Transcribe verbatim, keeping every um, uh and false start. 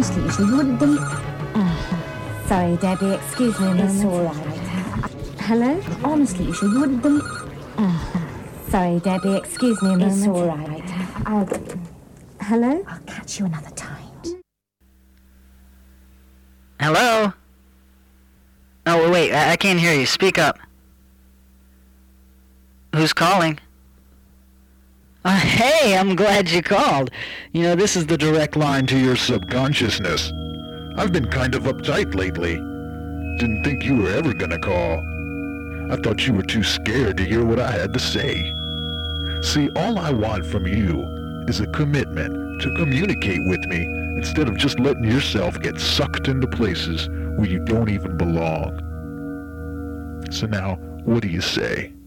honestly, Isha, you wouldn't believe... Uh, sorry, Debbie, excuse me a moment. It's all right. Hello? Honestly, Isha, you wouldn't believe... Uh, sorry, Debbie, excuse me a moment. It's all right. I'll... Hello? I'll catch you another time. Hello? Oh, wait, I, I can't hear you. Speak up. Who's calling? Uh, hey, I'm glad you called. You know, this is the direct line to your subconsciousness. I've been kind of uptight lately. Didn't think you were ever gonna call. I thought you were too scared to hear what I had to say. See, all I want from you is a commitment to communicate with me instead of just letting yourself get sucked into places where you don't even belong. So now, what do you say?